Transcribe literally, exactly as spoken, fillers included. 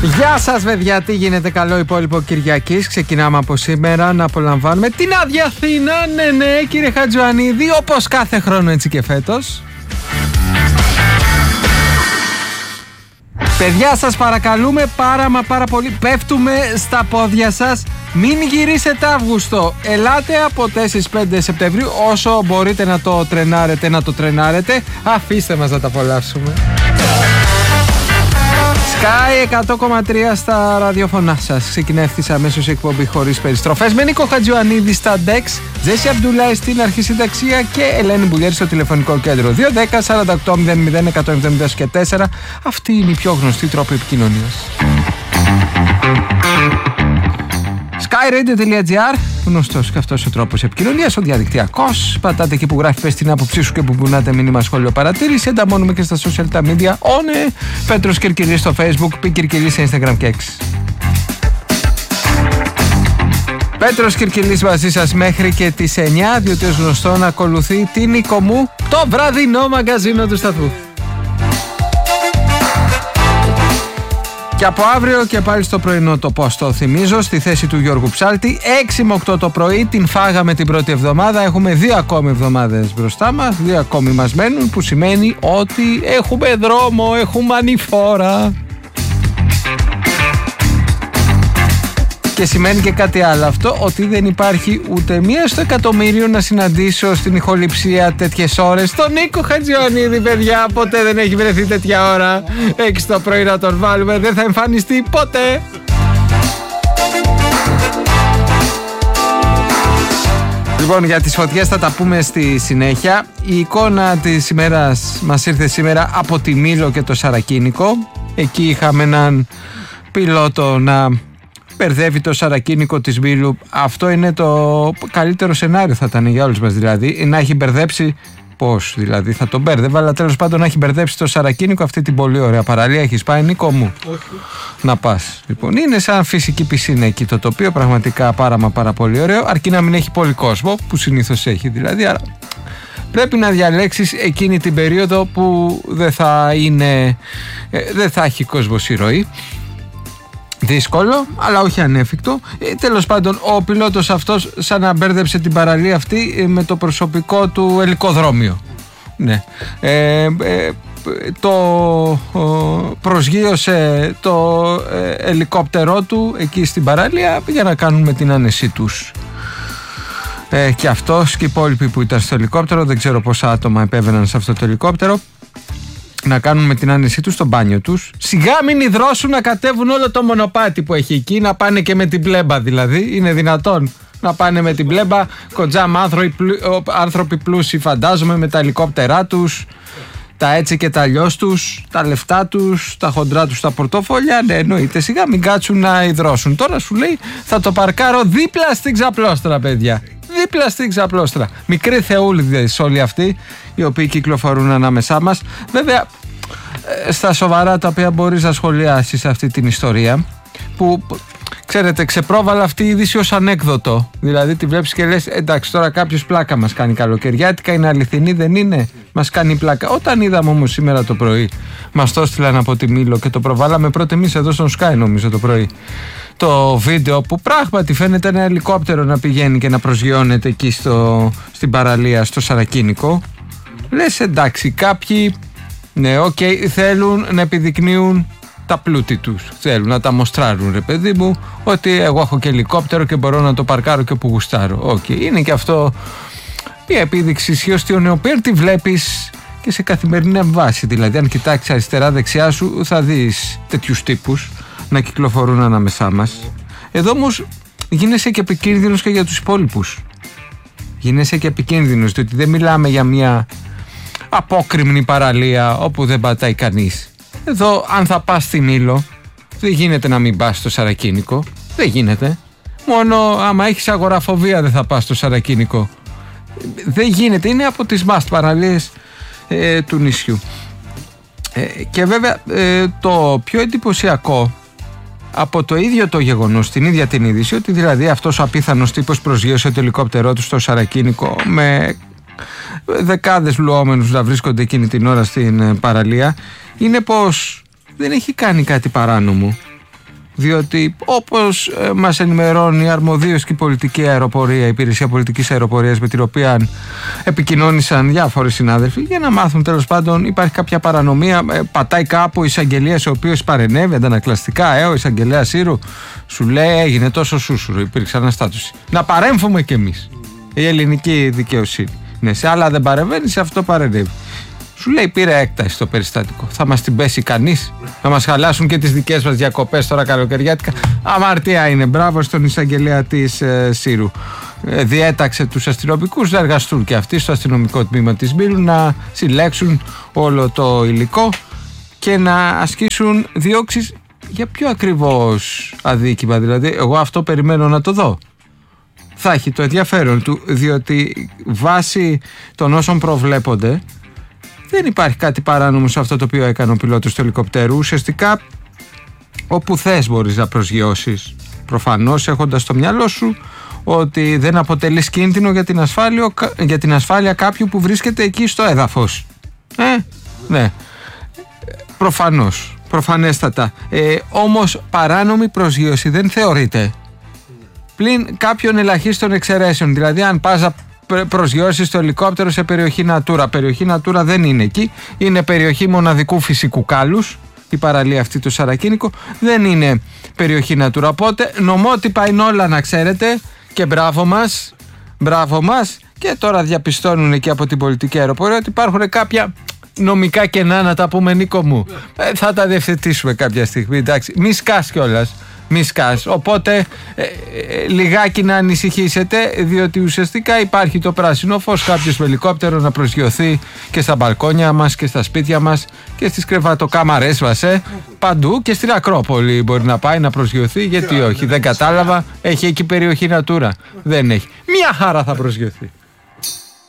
Γεια σας παιδιά, τι γίνεται? Καλό υπόλοιπο Κυριακής. Ξεκινάμε από σήμερα να απολαμβάνουμε την Άδεια Αθήνα. Ναι ναι κύριε Χατζιωαννίδη, όπως κάθε χρόνο έτσι και φέτος. Παιδιά, σας παρακαλούμε πάρα μα πάρα πολύ, πέφτουμε στα πόδια σας. Μην γυρίσετε Αύγουστο. Ελάτε από τέσσερα με πέντε Σεπτεμβρίου. Όσο μπορείτε να το τρενάρετε, να το τρενάρετε. Αφήστε μας να τα απολαύσουμε. Sky εκατό κόμμα τρία στα ραδιοφωνά σας. Ξεκινάει ευθύς αμέσως η εκπομπή χωρίς περιστροφές με Νίκο Χατζιωαννίδη στα ντεξ, Τζέσι Αμπτουλάη στην αρχισυνταξία και Ελένη Μπουλιέρη στο τηλεφωνικό κέντρο δύο ένα μηδέν σαράντα οκτώ μηδέν μηδέν εκατόν εβδομήντα τέσσερα. Αυτή είναι η πιο γνωστή τρόπη επικοινωνίας. skyradio.gr, γνωστός και αυτός ο τρόπος επικοινωνίας, ο διαδικτυακός. Πατάτε εκεί που γράφει πες την άποψή σου και που κουνάτε μήνυμα, σχόλιο, παρατήρηση. Ενταμώνουμε και στα social τα media. Όνε Πέτρος Κυρκυρής στο Facebook, Πι Κυρκυρής σε Instagram και X. Πέτρος Κυρκυρής μαζί σας μέχρι και τις εννιά, διότι ως γνωστό να ακολουθεί την Νίκο μου, το βραδινό μαγκαζίνο του σταθμού. Και από αύριο και πάλι στο πρωινό το πώς το θυμίζω, στη θέση του Γιώργου Ψάλτη, έξι με οκτώ το πρωί, την φάγαμε την πρώτη εβδομάδα, έχουμε δύο ακόμη εβδομάδες μπροστά μας, δύο ακόμη μας μένουν, που σημαίνει ότι έχουμε δρόμο, έχουμε ανηφόρα. Και σημαίνει και κάτι άλλο αυτό, ότι δεν υπάρχει ούτε μία στο εκατομμύριο να συναντήσω στην ηχοληψία τέτοιες ώρες τον Νίκο Χατζιωαννίδη, παιδιά. Ποτέ δεν έχει βρεθεί τέτοια ώρα. Έξι το πρωί να τον βάλουμε, δεν θα εμφανιστεί ποτέ. Λοιπόν, για τις φωτιές θα τα πούμε στη συνέχεια. Η εικόνα της ημέρας μας ήρθε σήμερα από τη Μήλο και το Σαρακίνικο. Εκεί είχαμε έναν πιλότο να μπερδεύει το σαρακίνικο της Μήλου. Αυτό είναι το καλύτερο σενάριο, θα ήταν για όλους μας δηλαδή. Να έχει μπερδέψει, πώς δηλαδή θα τον μπέρδευε, αλλά τέλος πάντων να έχει μπερδέψει το σαρακίνικο αυτή την πολύ ωραία παραλία. Έχεις πάει, Νίκο μου? Όχι. Να πας. Λοιπόν, είναι σαν φυσική πισίνα εκεί το τοπίο, πραγματικά πάρα μα πάρα πολύ ωραίο, αρκεί να μην έχει πολύ κόσμο, που συνήθως έχει δηλαδή. Άρα πρέπει να διαλέξεις εκείνη την περίοδο που δεν θα είναι, δεν θα έχει κόσμος η ροή. Δύσκολο, αλλά όχι ανέφικτο. Ε, τέλος πάντων, ο πιλότος αυτός σαν να μπέρδεψε την παραλία αυτή ε, με το προσωπικό του ελικοδρόμιο. Ναι. Ε, ε, το ε, προσγείωσε το ε, ελικόπτερό του εκεί στην παραλία για να κάνουν με την άνεσή τους. Ε, και αυτός και οι υπόλοιποι που ήταν στο ελικόπτερο, δεν ξέρω πόσα άτομα επέβαιναν σε αυτό το ελικόπτερο, να κάνουν με την άνεσή τους στο μπάνιο τους. Σιγά μην υδρώσουν να κατέβουν όλο το μονοπάτι που έχει εκεί, να πάνε και με την πλέμπα δηλαδή. Είναι δυνατόν να πάνε με την πλέμπα? Κοντζάμ άνθρωποι πλούσιοι, φαντάζομαι, με τα ελικόπτερά τους, τα έτσι και τα αλλιώς τους, τα λεφτά τους, τα χοντρά τους, τα πορτοφόλια. Ναι, εννοείται. Σιγά μην κάτσουν να υδρώσουν. Τώρα σου λέει θα το παρκάρω δίπλα στην ξαπλώστρα, παιδιά. Δίπλα στην ξαπλώστρα. Μικροί θεούλιδες όλοι αυτοί οι οποίοι κυκλοφορούν ανάμεσά μας. Βέβαια, στα σοβαρά τα οποία μπορείς να σχολιάσεις αυτή την ιστορία, που ξέρετε, ξεπρόβαλα αυτή η είδηση ως ανέκδοτο. Δηλαδή τη βλέπεις και λες, εντάξει, τώρα κάποιος πλάκα μας κάνει καλοκαιριάτικα, είναι αληθινή, δεν είναι? Μας κάνει πλάκα. Όταν είδαμε όμως σήμερα το πρωί, μας το έστειλαν από τη Μήλο και το προβάλαμε πρώτα εμείς εδώ στον Sky, νομίζω το πρωί, το βίντεο που πράγματι φαίνεται ένα ελικόπτερο να πηγαίνει και να προσγειώνεται εκεί στο, στην παραλία, στο Σαρακίνικο. Λες, εντάξει, κάποιοι, ναι, οκ, okay, θέλουν να επιδεικνύουν τα πλούτη τους. Θέλουν να τα μοστράρουν, ρε παιδί μου, ότι εγώ έχω και ελικόπτερο και μπορώ να το παρκάρω και όπου γουστάρω. Οκ, okay. Είναι και αυτό η επίδειξη ισχύω ότι ο νεοπέρ τη βλέπεις και σε καθημερινή βάση. Δηλαδή, αν κοιτάξεις αριστερά-δεξιά σου, θα δεις τέτοιους τύπους να κυκλοφορούν ανάμεσά μας. Εδώ όμως γίνεσαι και επικίνδυνος και για τους υπόλοιπους. Γίνεσαι και επικίνδυνος, διότι δεν μιλάμε για μια απόκρημνη παραλία όπου δεν πατάει κανείς. Εδώ, αν θα πας στη Μήλο, δεν γίνεται να μην πας στο Σαρακίνικο. Δεν γίνεται. Μόνο άμα έχεις αγοραφοβία δεν θα πας στο Σαρακίνικο. Δεν γίνεται. Είναι από τις must παραλίες ε, του νησιού. Ε, και βέβαια ε, το πιο εντυπωσιακό από το ίδιο το γεγονός, την ίδια την είδηση, ότι δηλαδή αυτός ο απίθανος τύπος προσγείωσε το ελικόπτερό του στο Σαρακίνικο με δεκάδες λουόμενους να βρίσκονται εκείνη την ώρα στην παραλία, είναι πως δεν έχει κάνει κάτι παράνομο. Διότι όπως ε, μας ενημερώνει αρμοδίως και η πολιτική αεροπορία, η υπηρεσία πολιτικής αεροπορίας με την οποία επικοινώνησαν διάφοροι συνάδελφοι για να μάθουν τέλος πάντων υπάρχει κάποια παρανομία, ε, πατάει κάπου ο εισαγγελέας ο οποίος παρενέβη αντανακλαστικά, ε, ο εισαγγελέας Σύρου σου λέει έγινε τόσο σούσουρο, υπήρξε αναστάτωση. Να παρέμφουμε κι εμείς, η ελληνική δικαιοσύνη. Ναι, σε άλλα δεν παρεμβαίνει, σε αυτό παρενέβη. Σου λέει πήρε έκταση στο περιστατικό. Θα μας την πέσει κανείς? Θα μας χαλάσουν και τις δικές μας διακοπές τώρα καλοκαιριάτικα? Αμαρτία είναι. Μπράβο στον εισαγγελέα της ε, Σύρου. Ε, διέταξε τους αστυνομικούς να εργαστούν και αυτοί στο αστυνομικό τμήμα της Μήλου να συλλέξουν όλο το υλικό και να ασκήσουν διώξεις για πιο ακριβώς αδίκημα. Δηλαδή, εγώ αυτό περιμένω να το δω. Θα έχει το ενδιαφέρον του, διότι βάσει των όσων προβλέπονται δεν υπάρχει κάτι παράνομο σε αυτό το οποίο έκανε ο πιλότος του ελικοπτέρου. Ουσιαστικά όπου θες μπορείς να προσγειώσεις, προφανώς έχοντας στο μυαλό σου ότι δεν αποτελείς κίνδυνο για την ασφάλεια, για την ασφάλεια κάποιου που βρίσκεται εκεί στο έδαφος. Ε, ναι, προφανώς, προφανέστατα. Ε, όμως παράνομη προσγείωση δεν θεωρείται πλην κάποιων ελαχίστων εξαιρέσεων. Δηλαδή αν πας να προσγειώσεις το ελικόπτερο σε περιοχή Natura, περιοχή Natura δεν είναι εκεί, είναι περιοχή μοναδικού φυσικού κάλους, η παραλία αυτή του Σαρακίνικο δεν είναι περιοχή Natura, οπότε νομότυπα είναι όλα να ξέρετε και μπράβο μας, μπράβο μας. Και τώρα διαπιστώνουν εκεί από την πολιτική αεροπορία ότι υπάρχουν κάποια νομικά κενά, να τα πούμε Νίκο μου. Ε, θα τα διευθετήσουμε κάποια στιγμή, εντάξει, μη σκάς κιόλας. Μη σκάς. Οπότε ε, ε, λιγάκι να ανησυχήσετε, διότι ουσιαστικά υπάρχει το πράσινο φως, κάποιος με ελικόπτερο να προσγειωθεί και στα μπαλκόνια μας και στα σπίτια μας και στις κρεβατοκάμαρές μας, ε, παντού και στην Ακρόπολη μπορεί να πάει να προσγειωθεί, γιατί όχι, δεν κατάλαβα, έχει εκεί περιοχή Natura, δεν έχει, μια χαρά θα προσγειωθεί.